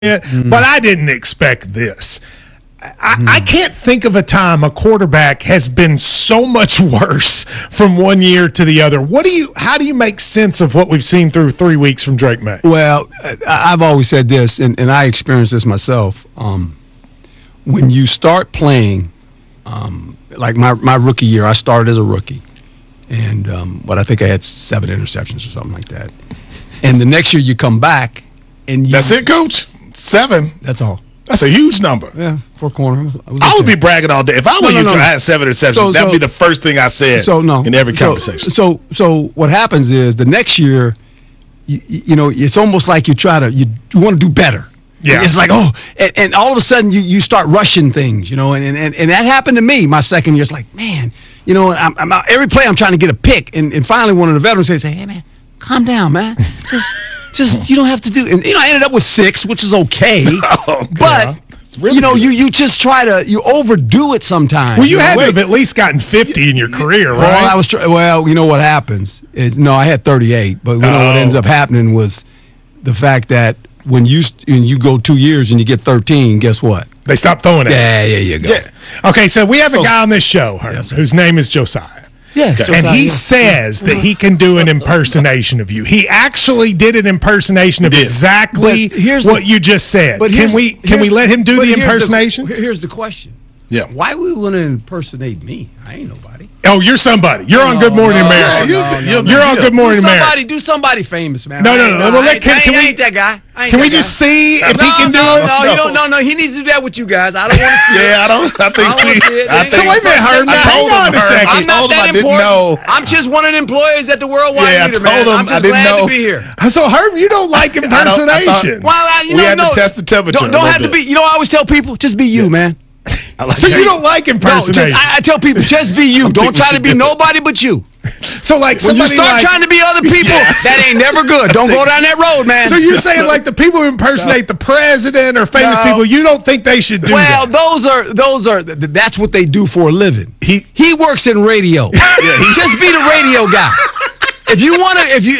but I didn't expect this. I can't think of a time a quarterback has been so much worse from one year to the other. How do you make sense of what we've seen through 3 weeks from Drake May? Well, I've always said this, and I experienced this myself. When you start playing, like my rookie year, I started as a rookie, and I think I had 7 interceptions or something like that. And the next year you come back, and that's it, Coach. 7. That's all. That's a huge number. Yeah, for a corner. I would be bragging all day. If I were you, I had 7 interceptions. That would be the first thing I said in every conversation. So what happens is the next year, you know, it's almost like you want to do better. Yeah. It's like, and all of a sudden you start rushing things, you know, and that happened to me my second year. It's like, man, you know, I'm out, every play I'm trying to get a pick, and finally one of the veterans says, hey, man, calm down, man. Just you don't have to do. And you know, I ended up with 6, which is okay. But really, you know, you just you overdo it sometimes. Well, you had to have at least gotten 50 in your career, right? Well, you know what happens is I had 38, but you know what ends up happening was the fact that when you go 2 years and you get 13, guess what? They stop throwing it. Yeah, you go. Yeah. Okay, so we have a guy on this show, whose name is Josiah. Yes, and he says that he can do an impersonation of you. He actually did an impersonation of exactly what you just said. But can we let him do the impersonation? Here's the question. Yeah. Why would we want to impersonate me? I ain't nobody. Oh, you're somebody. You're on Good Morning America. You're on Good Morning America. Do somebody famous, man. No. I ain't that guy. Can we just see if he can do it? No. He needs to do that with you guys. I don't want to see it. Yeah, I think so wait a minute, Herm. Hang on a second. I'm not that important. I'm just one of the employees at the Worldwide Leader, man. I'm just glad to be here. So, Herm, you don't like impersonations. Well, we had to test the temperature. Don't have to be. You know, I always tell people, just be you, man. So you don't like impersonation? I tell people, just be you. Don't try to be nobody but you. So like when you start trying to be other people, that ain't never good. Don't go down that road, man. So you're saying like the people who impersonate the president or famous people, you don't think they should do that? Well, that's what they do for a living. He works in radio. Just be the radio guy. If you want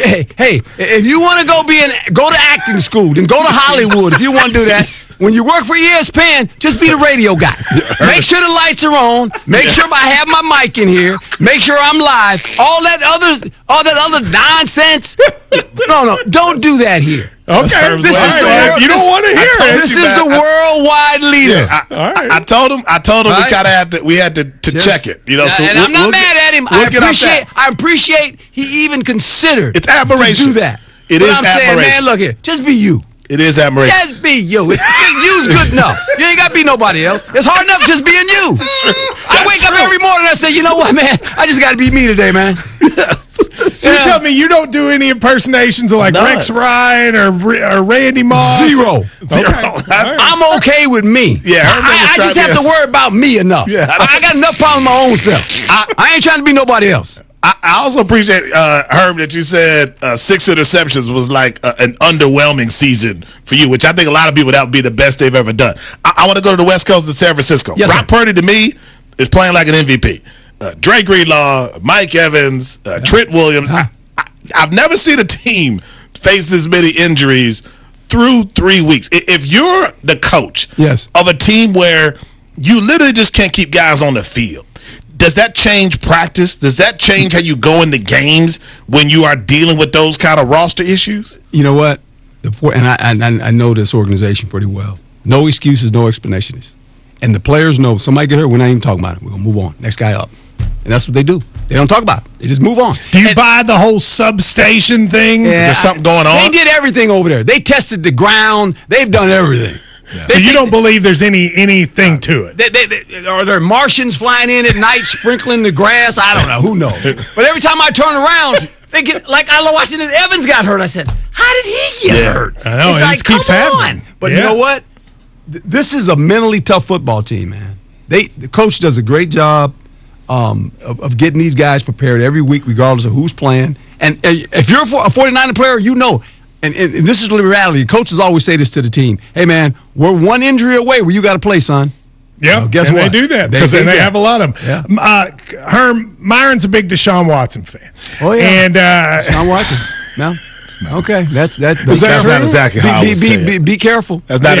to go to acting school, then go to Hollywood. If you want to do that, when you work for ESPN, just be the radio guy. Make sure the lights are on. Make sure I have my mic in here. Make sure I'm live. All that other nonsense. No, don't do that here. Okay, you don't want to hear it. This is the Worldwide Leader. I told him we had to check it. You know, and I'm not mad at him. I appreciate he even considered. It's admiration. To do that. It is admiration. Saying, man, look here, just be you. It is admiration. Just be you. You's good enough. You ain't got to be nobody else. It's hard enough just being you. I wake up every morning and I say, you know what, man? I just got to be me today, man. So you tell me you don't do any impersonations of like Rex Ryan or Randy Moss? Zero. Okay. I'm okay with me. Yeah, I just have to worry about me enough. Yeah, I got enough problems with my own self. I ain't trying to be nobody else. I also appreciate, Herm, that you said 6 interceptions was like an underwhelming season for you, which I think a lot of people, that would be the best they've ever done. I want to go to the West Coast of San Francisco. Yes, Brock Purdy, to me, is playing like an MVP. Drake Greenlaw, Mike Evans, Trent Williams. I've never seen a team face this many injuries through 3 weeks. If you're the coach of a team where you literally just can't keep guys on the field, does that change practice? Does that change how you go into games when you are dealing with those kind of roster issues? You know what? I know this organization pretty well. No excuses, no explanations. And the players know, somebody get hurt, we're not even talking about it. We're going to move on. Next guy up. And that's what they do. They don't talk about it. They just move on. Do you buy the whole substation thing? Yeah, is there something going on? They did everything over there. They tested the ground. They've done everything. Yeah. So you don't believe there's anything to it? Are there Martians flying in at night sprinkling the grass? I don't know. Who knows? But every time I turn around, they get like I watched it and Evans got hurt. I said, how did he get hurt? I know. It's like, keeps happening. But you know what? This is a mentally tough football team, man. The coach does a great job of getting these guys prepared every week, regardless of who's playing. And if you're a 49er player, you know. And this is the reality. Coaches always say this to the team. Hey, man, we're one injury away where you got to play, son. Yeah, guess what? They do that because they have a lot of them. Yeah. Herm, Myron's a big Deshaun Watson fan. Oh, yeah. And Deshaun Watson. No. Okay, that's that That's not true? exactly how I would say it. Be careful. That's not